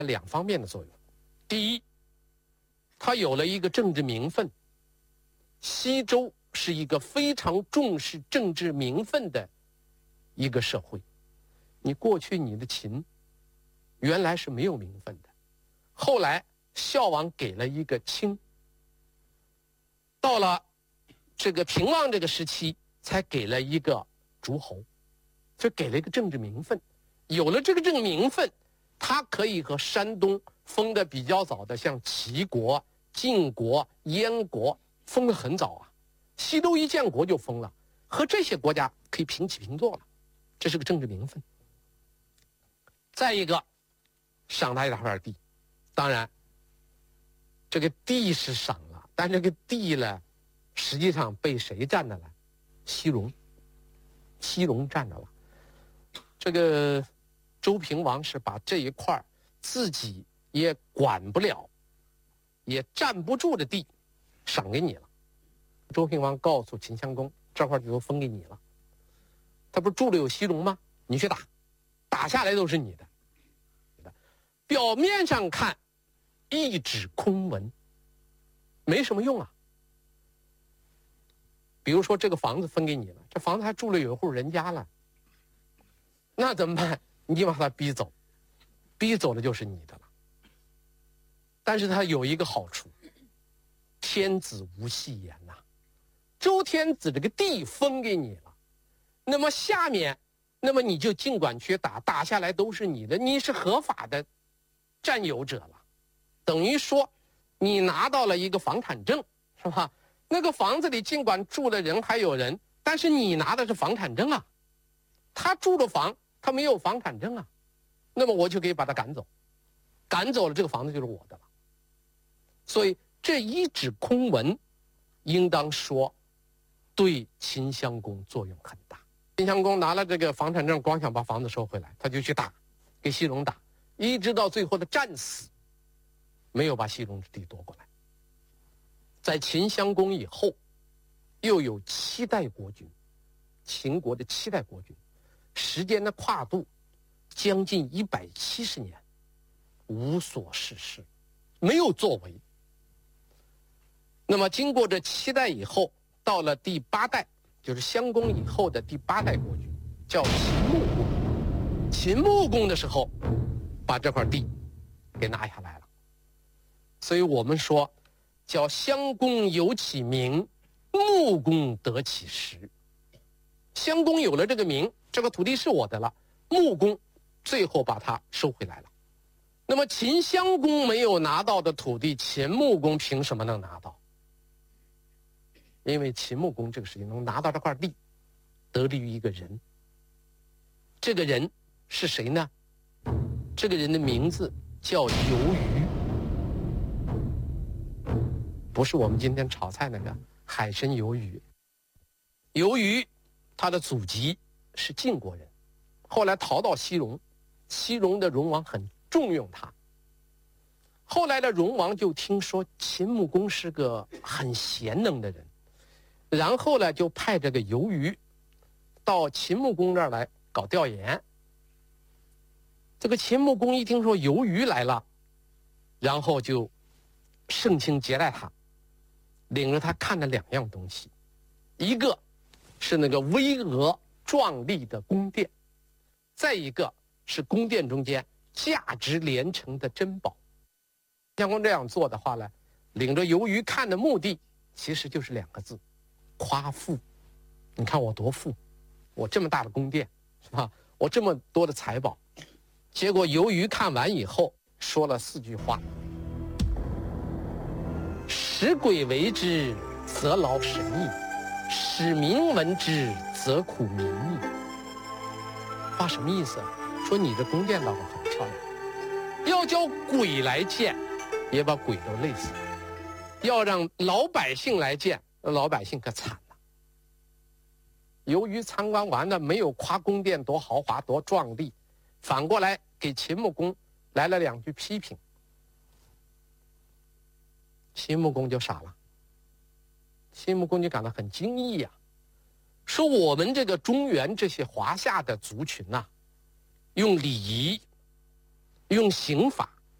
两方面的作用。第一，它有了一个政治名分。西周是一个非常重视政治名分的一个社会。你过去你的秦原来是没有名分的，后来孝王给了一个卿，到了这个平王这个时期才给了一个诸侯，就给了一个政治名分。有了这个政治名分，他可以和山东封的比较早的像齐国、晋国、燕国封得很早啊，西周一建国就封了，和这些国家可以平起平坐了，这是个政治名分。再一个，赏他一大块地，当然这个地是赏了，但这个地呢，实际上被谁占着了？西戎占着了。这个周平王是把这一块自己也管不了也占不住的地赏给你了。周平王告诉秦襄公，这块就都分给你了。他不是住了有西戎吗？你去打，打下来都是你的。表面上看一纸空文，没什么用啊。比如说这个房子分给你了，这房子还住了有一户人家了，那怎么办？你把他逼走，逼走了就是你的了。但是他有一个好处，天子无戏言呐。周天子这个地分给你了，那么下面，那么你就尽管去打，打下来都是你的，你是合法的占有者了。等于说你拿到了一个房产证，是吧？那个房子里尽管住的人还有人，但是你拿的是房产证啊。他住的房他没有房产证啊，那么我就可以把他赶走，赶走了这个房子就是我的了。所以这一纸空文应当说对秦襄公作用很大。秦襄公拿了这个房产证，光想把房子收回来，他就去打，给西戎打，一直到最后的战死，没有把西戎之地夺过来。在秦襄公以后，又有7代国君，秦国的7代国君，时间的跨度将近170年，无所事事，没有作为。那么经过这7代以后，到了第8代，就是襄公以后的第8代国君，叫秦穆公。秦穆公的时候，把这块地给拿下来了。所以我们说，叫襄公有其名，穆公得其实。襄公有了这个名，这个土地是我的了，穆公最后把它收回来了。那么秦襄公没有拿到的土地，秦穆公凭什么能拿到？因为秦穆公这个事情能拿到这块地，得力于一个人。这个人是谁呢？这个人的名字叫游鱼，不是我们今天炒菜那个海参鱿鱼。游鱼他的祖籍是晋国人，后来逃到西戎，西戎的戎王很重用他。后来的戎王就听说秦穆公是个很贤能的人，然后呢就派这个游鱼到秦穆公这儿来搞调研。这个秦穆公一听说游鱼来了，然后就盛情接待他，领着他看了2样东西，一个是那个巍峨壮丽的宫殿，再一个是宫殿中间价值连城的珍宝。襄公这样做的话呢，领着游鱼看的目的其实就是2个字：夸富。你看我多富，我这么大的宫殿，是吧？我这么多的财宝。结果游鱼看完以后说了4句话：使鬼为之，则劳神矣；使民闻之，则苦民矣。话什么意思？说你这宫殿倒是很漂亮，要叫鬼来见，也把鬼都累死了；要让老百姓来见，老百姓可惨了。由于参观完了，没有夸宫殿多豪华多壮丽，反过来给秦穆公来了2句批评。秦穆公就傻了，秦穆公就感到很惊异呀，说我们这个中原这些华夏的族群呐，用礼仪、用刑法